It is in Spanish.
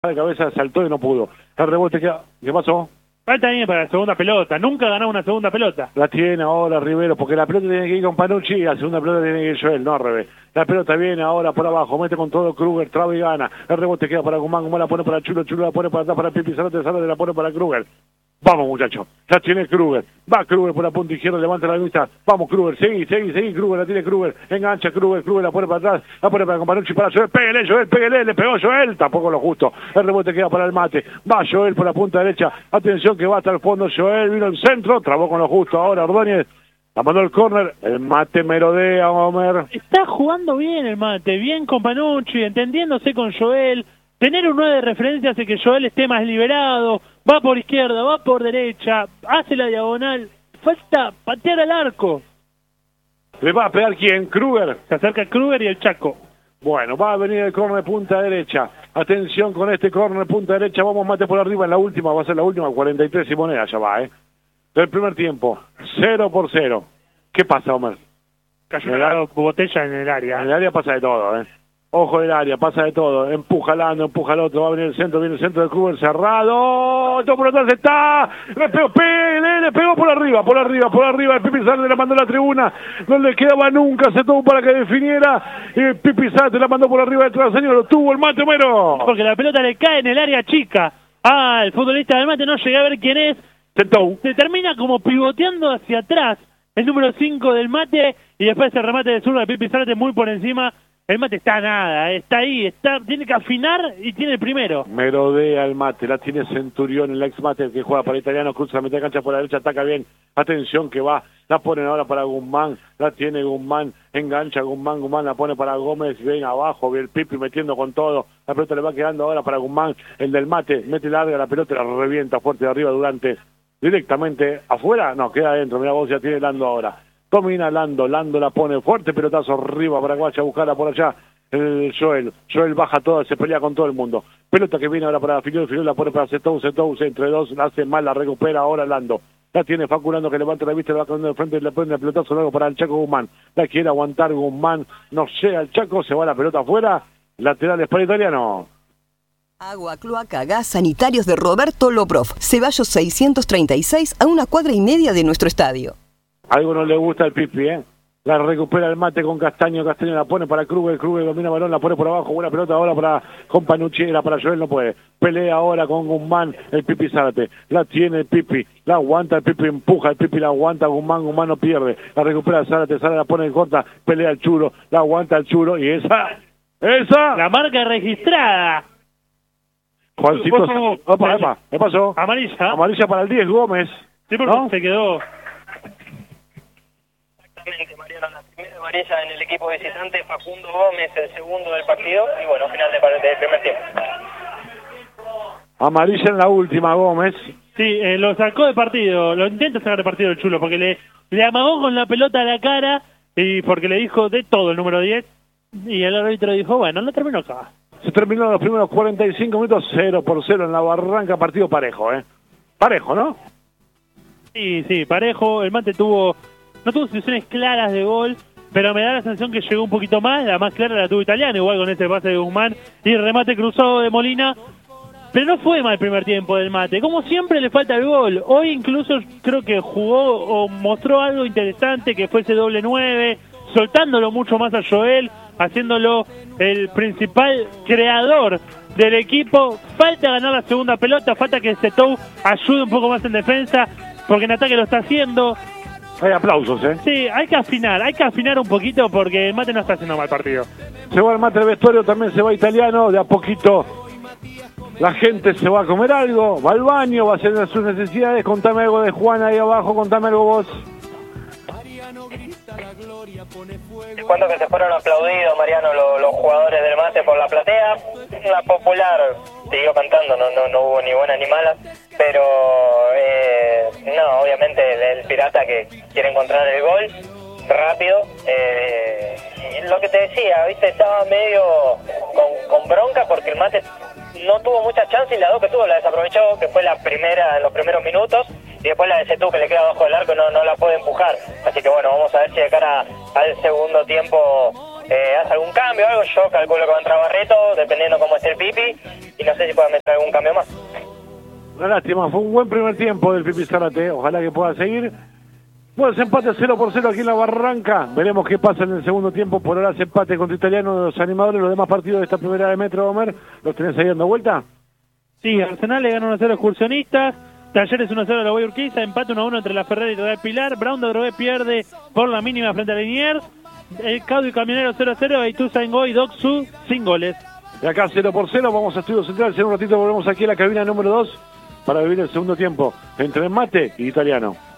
de cabeza, saltó y no pudo. El rebote queda... ¿Qué pasó? Falta bien para la segunda pelota. Nunca ganó una segunda pelota. La tiene ahora Rivero, porque la pelota tiene que ir con Panucci y la segunda pelota tiene que ir Joel, no al revés. La pelota viene ahora por abajo, mete con todo Kruger, traba y gana. El rebote queda para Guzmán, Guzmán la pone para Chulo, Chulo la pone para atrás para Pipi, Zárate la pone para Kruger. Vamos, muchachos, la tiene Kruger. Va Kruger por la punta izquierda, levanta la vista. Vamos, Kruger, seguí, Kruger, la tiene Kruger. Engancha Kruger, la pone para atrás, la pone para Companucci, para Joel. Pégale, le pegó Joel. Tampoco lo justo. El rebote queda para el mate. Va Joel por la punta derecha. Atención que va hasta el fondo Joel. Vino el centro, trabó con lo justo. Ahora Ordóñez la mandó el córner. El mate merodea, Homer. Está jugando bien el mate, bien con Panucci, entendiéndose con Joel. Tener un 9 de referencia hace que Joel esté más liberado. Va por izquierda, va por derecha, hace la diagonal. Falta patear al arco. ¿Le va a pegar quién? Kruger. Se acerca Kruger y el Chaco. Bueno, va a venir el córner de punta derecha. Atención con este córner de punta derecha. Vamos mate por arriba en la última. Va a ser la última. 43 y moneda ya va, Del primer tiempo. 0-0. ¿Qué pasa, Homer? Cayó una botella en el área. En el área pasa de todo, Ojo del área, pasa de todo. Empuja al ando, empuja al otro. Va a venir el centro, viene el centro de Kruger cerrado. Todo por atrás está. Le pegó por arriba. El Pipi Zárate la mandó a la tribuna. No le quedaba nunca, se tuvo para que definiera. Y el Pipi Zárate la mandó por arriba del traseño. Lo tuvo el mate, Homero. Porque la pelota le cae en el área chica. El futbolista del mate no llega a ver quién es. Se termina como pivoteando hacia atrás. El número 5 del mate. Y después el remate de zurda de Pipi Zárate muy por encima. El mate está nada, está ahí, tiene que afinar y tiene el primero. Merodea el mate, la tiene Centurión, el ex mate, el que juega para Italiano, cruza la mitad de cancha por la derecha, ataca bien. Atención que va, la ponen ahora para Guzmán, la tiene Guzmán, engancha Guzmán, la pone para Gómez, ven abajo, ve el Pipi metiendo con todo. La pelota le va quedando ahora para Guzmán, el del mate, mete larga la pelota, la revienta fuerte de arriba Durante. Directamente afuera, no, queda adentro, mira vos, ya tiene Lando ahora. Domina Lando la pone fuerte, pelotazo arriba para Guacha, buscarla por allá, el Joel baja toda, se pelea con todo el mundo, pelota que viene ahora para Filiol la pone para Zetou, entre dos, la hace mal, la recupera ahora Lando, la tiene Facu que levanta la vista, le va con el frente, le pone el pelotazo luego para el Chaco Guzmán, la quiere aguantar Guzmán, no llega el Chaco, se va la pelota afuera, laterales para Italiano. Agua, cloaca, gas, sanitarios de Roberto Loprov, Ceballos 636, a 1,5 cuadras de nuestro estadio. Algo no le gusta al Pipi, La recupera el mate con Castaño la pone para Kruger domina el balón, la pone por abajo, buena pelota ahora para Companucci, era para Joel, no puede. Pelea ahora con Guzmán, el Pipi Zárate, la tiene el Pipi, la aguanta el Pipi, empuja el Pipi, la aguanta Guzmán no pierde, la recupera Zárate la pone en corta, pelea el Churo, la aguanta el Churo y esa, la marca registrada. Juancito, opa, ¿qué pasó? Amarilla para el 10 Gómez. Sí, porque ¿no? Se quedó. Mariano, la primera amarilla en el equipo visitante, Facundo Gómez, el segundo del partido, y bueno, final del primer tiempo. Amarilla en la última, Gómez. Sí, lo sacó de partido, lo intenta sacar de partido el Chulo, porque le amagó con la pelota a la cara, y porque le dijo de todo el número 10, y el árbitro dijo, bueno, no terminó acá. Se terminó los primeros 45 minutos, 0-0 en la Barranca, partido parejo, Parejo, ¿no? Sí, parejo, el mate no tuvo situaciones claras de gol, pero me da la sensación que llegó un poquito más, la más clara la tuvo Italiano, igual con ese pase de Guzmán y el remate cruzado de Molina, pero no fue mal el primer tiempo del mate, como siempre le falta el gol, hoy incluso creo que jugó o mostró algo interesante, que fue ese doble 9, soltándolo mucho más a Joel, haciéndolo el principal creador del equipo. Falta ganar la segunda pelota, falta que Zetou ayude un poco más en defensa, porque en ataque lo está haciendo. Hay aplausos, Sí, hay que afinar un poquito porque el mate no está haciendo mal partido. Se va el mate al vestuario, también se va Italiano, de a poquito la gente se va a comer algo, va al baño, va a hacer sus necesidades. Contame algo de Juan ahí abajo, contame algo vos. Te cuento que se fueron aplaudidos, Mariano, los jugadores del mate por la platea. La popular siguió cantando, no hubo ni buenas ni malas, pero no, obviamente el Pirata que quiere encontrar el gol rápido. Lo que te decía, viste, estaba medio con bronca porque el mate no tuvo mucha chance y la dos que tuvo la desaprovechó, que fue la primera en los primeros minutos, y después la de Zetou que le queda abajo del arco no la puede empujar. Así que bueno, vamos a ver si de cara al segundo tiempo hace algún cambio o algo. Yo calculo que va a entrar Barreto, dependiendo cómo esté el Pipi, no sé si puedan meter algún cambio más. Una lástima, fue un buen primer tiempo del Pipi Zárate, ojalá que pueda seguir. Bueno, se empate 0-0 aquí en la Barranca, veremos qué pasa en el segundo tiempo. Por ahora se empate contra Italiano de los animadores. Los demás partidos de esta primera de Metro, Homer, ¿los tenés ahí dando vuelta? Sí, Arsenal le gana 1-0 a Excursionistas, Talleres 1-0 a la Guayurquiza, empate 1-1 entre la Ferrera y Real Pilar, Brown de Adrogué pierde por la mínima frente a Liniers, el Caudo y Camionero 0-0, Ituzaingó y Doxu sin goles. De acá 0-0, vamos a Estudio Central, en un ratito volvemos aquí a la cabina número 2 para vivir el segundo tiempo entre Mate y Italiano.